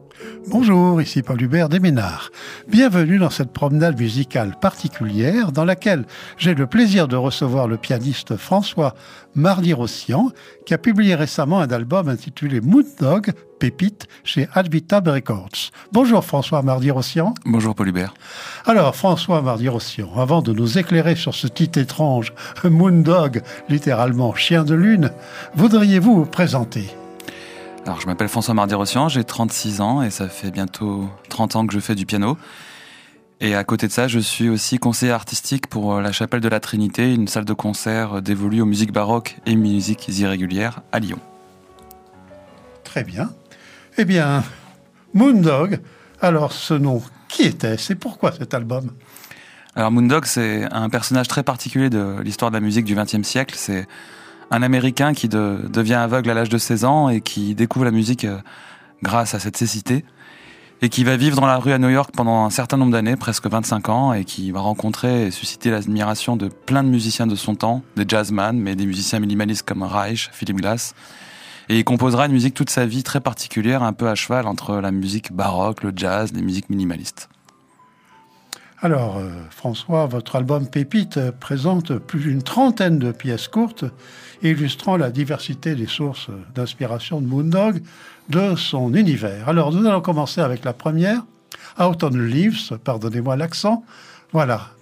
Bonjour, ici Paul Hubert Desménards. Bienvenue dans cette promenade musicale particulière dans laquelle j'ai le plaisir de recevoir le pianiste François Mardi-Rossian qui a publié récemment un album intitulé Moondog, Pépite, chez Advitab Records. Bonjour François Mardi-Rossian. Bonjour Paul Hubert. Alors François Mardi-Rossian, avant de nous éclairer sur ce titre étrange, Moondog, littéralement chien de lune, voudriez-vous vous présenter ? Alors, je m'appelle François Mardi-Rossian, j'ai 36 ans et ça fait bientôt 30 ans que je fais du piano. Et à côté de ça, je suis aussi conseiller artistique pour la Chapelle de la Trinité, une salle de concert dévolue aux musiques baroques et musiques irrégulières à Lyon. Très bien. Eh bien, Moondog, alors ce nom, qui était-ce et pourquoi cet album ? Alors, Moondog, c'est un personnage très particulier de l'histoire de la musique du XXe siècle. C'est un Américain qui devient aveugle à l'âge de 16 ans et qui découvre la musique grâce à cette cécité et qui va vivre dans la rue à New York pendant un certain nombre d'années, presque 25 ans, et qui va rencontrer et susciter l'admiration de plein de musiciens de son temps, des jazzman, mais des musiciens minimalistes comme Reich, Philip Glass. Et il composera une musique toute sa vie très particulière, un peu à cheval entre la musique baroque, le jazz, les musiques minimalistes. Alors, François, votre album Pépite présente plus d'une trentaine de pièces courtes illustrant la diversité des sources d'inspiration de Moondog, de son univers. Alors, nous allons commencer avec la première, Autumn Leaves, pardonnez-moi l'accent. Voilà,